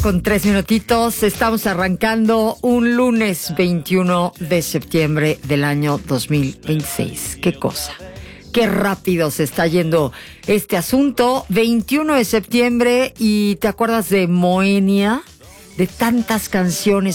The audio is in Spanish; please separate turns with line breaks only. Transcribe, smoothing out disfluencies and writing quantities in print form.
con 3 minutitos. Estamos arrancando un lunes 21 de septiembre del año 2026. ¡Qué cosa! ¡Qué rápido se está yendo este asunto! 21 de septiembre y ¿te acuerdas de Moenia? De tantas canciones